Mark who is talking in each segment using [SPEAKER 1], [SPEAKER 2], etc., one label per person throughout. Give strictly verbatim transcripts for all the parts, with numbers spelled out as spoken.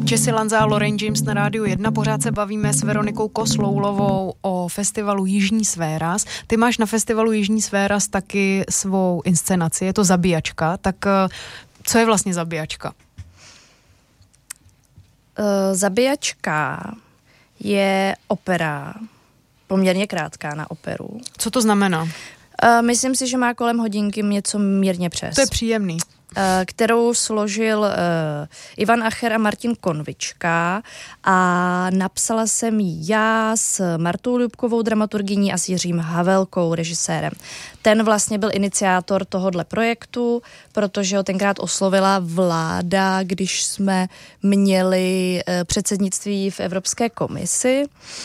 [SPEAKER 1] Jessy Lanza a Lorraine James na Rádiu jedna. Pořád se bavíme s Veronikou Kosloulovou o festivalu Jižní Sféras. Ty máš na festivalu Jižní Sféras taky svou inscenaci, je to Zabíjačka. Tak co je vlastně Zabíjačka?
[SPEAKER 2] Uh, Zabíjačka je opera, poměrně krátká na operu.
[SPEAKER 1] Co to znamená?
[SPEAKER 2] Uh, myslím si, že má kolem hodinky něco mírně přes.
[SPEAKER 1] To je příjemný.
[SPEAKER 2] Kterou složil uh, Ivan Acher a Martin Konvička a napsala jsem ji já s Martou Ljubkovou, dramaturgyní, a s Jiřím Havelkou, režisérem. Ten vlastně byl iniciátor tohodle projektu, protože ho tenkrát oslovila vláda, když jsme měli uh, předsednictví v Evropské komisi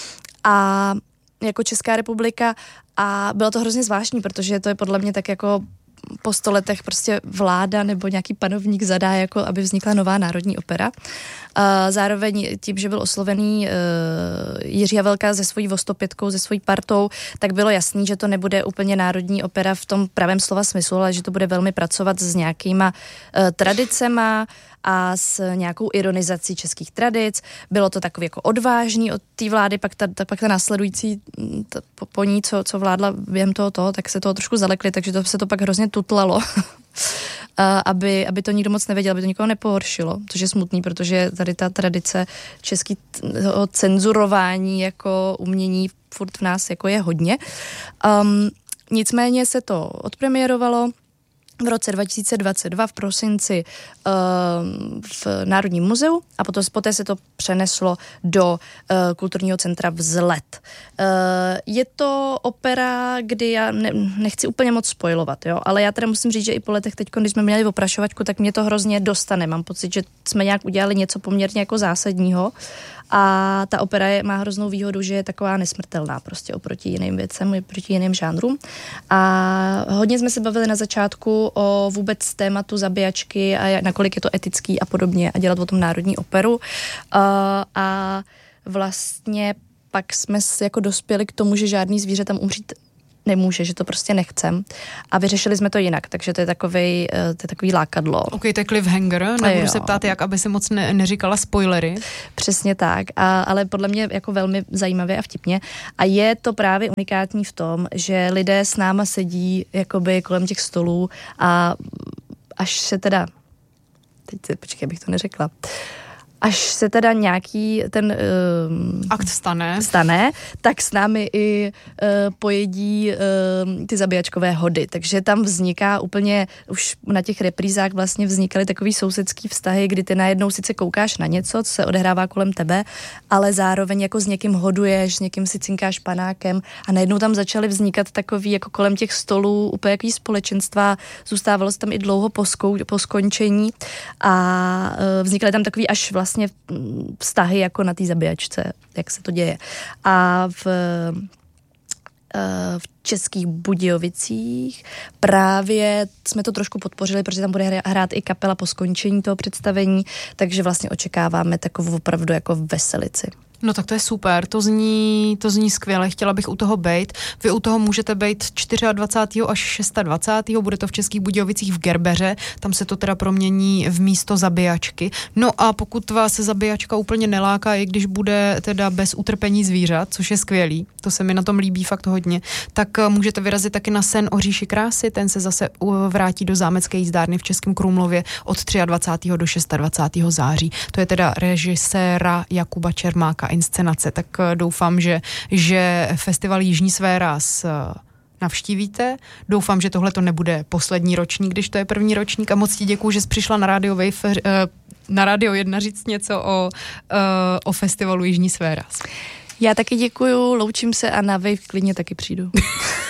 [SPEAKER 2] a jako Česká republika, a bylo to hrozně zvláštní, protože to je podle mě tak jako po sto letech prostě vláda nebo nějaký panovník zadá, jako aby vznikla nová národní opera. Zároveň tím, že byl oslovený Jiří Havelka se svojí Vostopětkou, se svojí partou, tak bylo jasný, že to nebude úplně národní opera v tom pravém slova smyslu, ale že to bude velmi pracovat s nějakýma tradicema a s nějakou ironizací českých tradic. Bylo to takový jako odvážný od té vlády, pak ta, ta, pak ta následující ta, po, po ní, co, co vládla během toho, toho, tak se toho trošku zalekli, takže to se to pak hrozně tutlalo, aby, aby to nikdo moc nevěděl, aby to nikoho nepohoršilo, což je smutný, protože tady ta tradice českého cenzurování jako umění furt v nás jako je hodně. Um, nicméně se to odpremiérovalo v roce dva tisíce dvacet dva v prosinci uh, v Národním muzeu a potom, poté se to přeneslo do uh, kulturního centra Vzlet. Uh, je to opera, kdy já ne, nechci úplně moc spoilovat, jo, ale já teda musím říct, že i po letech teď, když jsme měli oprašovačku, tak mě to hrozně dostane. Mám pocit, že jsme nějak udělali něco poměrně jako zásadního a ta opera je, má hroznou výhodu, že je taková nesmrtelná prostě oproti jiným věcem, oproti jiným žánrům. A hodně jsme se bavili na začátku o vůbec tématu zabíjačky a nakolik je to etický a podobně a dělat o tom národní operu. Uh, a vlastně pak jsme jako dospěli k tomu, že žádný zvíře tam umřít nemůže, že to prostě nechcem. A vyřešili jsme to jinak, takže to je takovej, to je takový lákadlo.
[SPEAKER 1] Ok, to je cliffhanger, nebudu se ptát, jak, aby si moc ne, neříkala spoilery.
[SPEAKER 2] Přesně tak, a, ale podle mě jako velmi zajímavě a vtipně. A je to právě unikátní v tom, že lidé s náma sedí jakoby kolem těch stolů a až se teda, teď se, počkej, abych to neřekla, až se teda nějaký ten uh,
[SPEAKER 1] akt stane.
[SPEAKER 2] stane, tak s námi i uh, pojedí uh, ty zabíjačkové hody. Takže tam vzniká úplně, už na těch reprízách vlastně vznikaly takový sousedský vztahy, kdy ty najednou sice koukáš na něco, co se odehrává kolem tebe, ale zároveň jako s někým hoduješ, s někým si cinkáš panákem a najednou tam začaly vznikat takový jako kolem těch stolů úplně jaký společenstva. Zůstávalo se tam i dlouho po, skou, po skončení a uh, vznikaly tam takový až vlastně vlastně vztahy jako na té zabíjačce, jak se to děje. A v, v Českých Budějovicích právě jsme to trošku podpořili, protože tam bude hrát i kapela po skončení toho představení, takže vlastně očekáváme takovou opravdu jako veselici.
[SPEAKER 1] No tak to je super, to zní, to zní skvěle, chtěla bych u toho bejt. Vy u toho můžete bejt dvacátého čtvrtého až dvacátého šestého bude to v Českých Budějovicích v Gerbeře, tam se to teda promění v místo zabíjačky. No a pokud vás zabíjačka úplně neláká, i když bude teda bez utrpení zvířat, což je skvělý, to se mi na tom líbí fakt hodně, tak můžete vyrazit taky na Sen o říši krásy, ten se zase vrátí do Zámecké jízdárny v Českém Krumlově od dvacátého třetího do dvacátého šestého září. To je teda režiséra Jakuba Čermáka inscenace, tak doufám, že, že festival Jižní Sféras navštívíte. Doufám, že tohle to nebude poslední ročník, když to je první ročník a moc ti děkuju, že jsi přišla na Radio Wave, na Radio jedna říct něco o, o festivalu Jižní Sféras.
[SPEAKER 2] Já taky děkuju, loučím se a na Wave klidně taky přijdu.